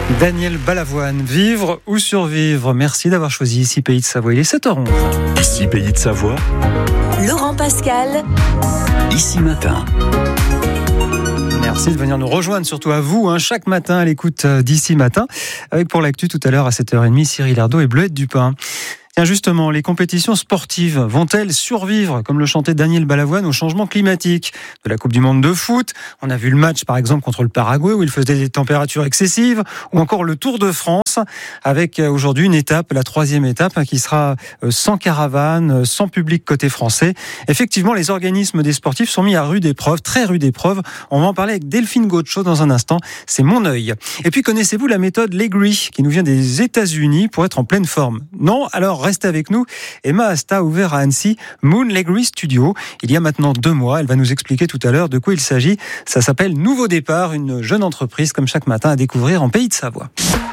Daniel Balavoine, vivre ou survivre. Merci d'avoir choisi Ici Pays de Savoie. Il est 7h11. Ici Pays de Savoie. Laurent Pascal. Ici Matin. Merci de venir nous rejoindre, surtout à vous, chaque matin à l'écoute d'Ici Matin. Avec pour l'actu tout à l'heure à 7h30, Cyril Erdo et Bleuette Dupin. Tiens, justement, les compétitions sportives vont-elles survivre, comme le chantait Daniel Balavoine, au changement climatique de la Coupe du Monde de foot? On a vu le match, par exemple, contre le Paraguay, où il faisait des températures excessives, ou encore le Tour de France, avec aujourd'hui une étape, la 3e étape, qui sera sans caravane, sans public côté français. Effectivement, les organismes des sportifs sont mis à rude épreuve, très rude épreuve. On va en parler avec Delphine Gaucho dans un instant. C'est mon œil. Et puis, connaissez-vous la méthode Legri, qui nous vient des États-Unis pour être en pleine forme? Non? Alors, restez avec nous. Emma Asta a ouvert à Annecy Moon Legri Studio il y a maintenant 2 mois. Elle va nous expliquer tout à l'heure de quoi il s'agit. Ça s'appelle Nouveau Départ, une jeune entreprise comme chaque matin à découvrir en Pays de Savoie.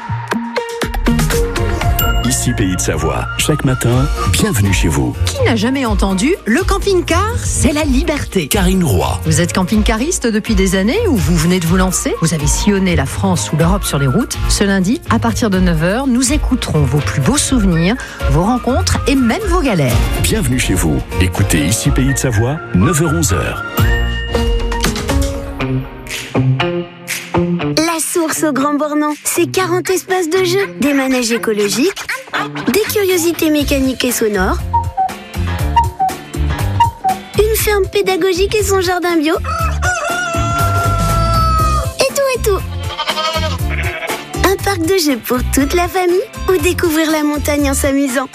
Ici Pays de Savoie. Chaque matin, bienvenue chez vous. Qui n'a jamais entendu le camping-car, c'est la liberté? Karine Roy. Vous êtes camping-cariste depuis des années ou vous venez de vous lancer? Vous avez sillonné la France ou l'Europe sur les routes. Ce lundi, à partir de 9h, nous écouterons vos plus beaux souvenirs, vos rencontres et même vos galères. Bienvenue chez vous. Écoutez Ici Pays de Savoie, 9h-11h. La source au Grand Bornand, c'est 40 espaces de jeu, des manèges écologiques, des curiosités mécaniques et sonores, une ferme pédagogique et son jardin bio, et tout. Un parc de jeux pour toute la famille ou découvrir la montagne en s'amusant.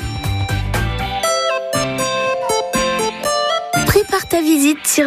Prépare ta visite sur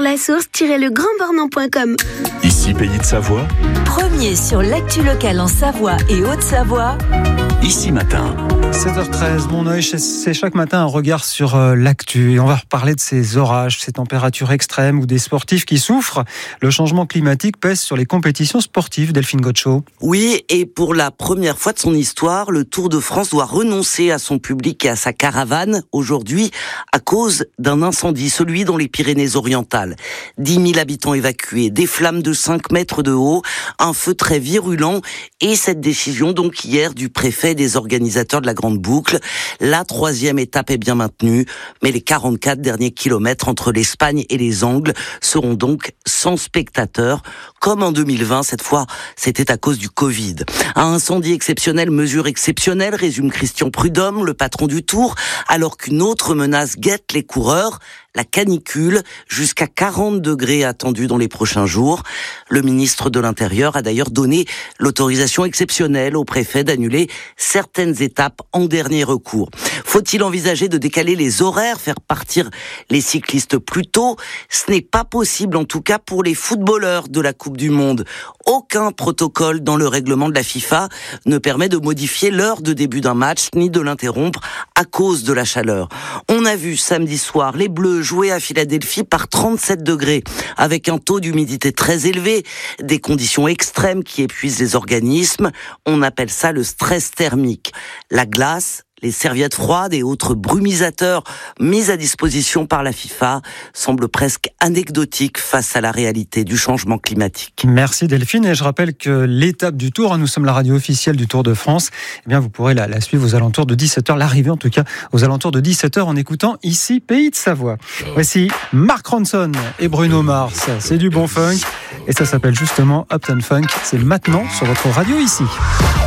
lasource-legrandbornand.com. Ici Pays de Savoie. Premier sur l'actu locale en Savoie et Haute-Savoie. Ici Matin. 7h13, mon œil, c'est chaque matin un regard sur l'actu. Et on va reparler de ces orages, ces températures extrêmes ou des sportifs qui souffrent. Le changement climatique pèse sur les compétitions sportives, Delphine Gaucho. Oui, et pour la première fois de son histoire, le Tour de France doit renoncer à son public et à sa caravane aujourd'hui à cause d'un incendie, celui dans les Pyrénées-Orientales. 10 000 habitants évacués, des flammes de 5 mètres de haut, un feu très virulent et cette décision donc hier du préfet des organisateurs de la Grande Boucle. La 3e étape est bien maintenue, mais les 44 derniers kilomètres entre l'Espagne et les Angles seront donc sans spectateurs. Comme en 2020, cette fois, c'était à cause du Covid. Un incendie exceptionnel, mesure exceptionnelle, résume Christian Prudhomme, le patron du Tour, alors qu'une autre menace guette les coureurs, la canicule, jusqu'à 40 degrés attendus dans les prochains jours. Le ministre de l'Intérieur a d'ailleurs donné l'autorisation exceptionnelle au préfet d'annuler certaines étapes en dernier recours. Faut-il envisager de décaler les horaires, faire partir les cyclistes plus tôt? Ce n'est pas possible, en tout cas pour les footballeurs de la Coupe du Monde. Aucun protocole dans le règlement de la FIFA ne permet de modifier l'heure de début d'un match, ni de l'interrompre à cause de la chaleur. On a vu samedi soir les Bleus jouer à Philadelphie par 37 degrés, avec un taux d'humidité très élevé, des conditions extrêmes qui épuisent les organismes. On appelle ça le stress thermique. La glace, les serviettes froides et autres brumisateurs mis à disposition par la FIFA semblent presque anecdotiques face à la réalité du changement climatique. Merci Delphine, et je rappelle que l'étape du Tour, nous sommes la radio officielle du Tour de France, eh bien vous pourrez la suivre aux alentours de 17h, l'arrivée en tout cas aux alentours de 17h en écoutant Ici Pays de Savoie. Voici Mark Ronson et Bruno Mars, c'est du bon funk et ça s'appelle justement Uptown Funk, c'est maintenant sur votre radio ici.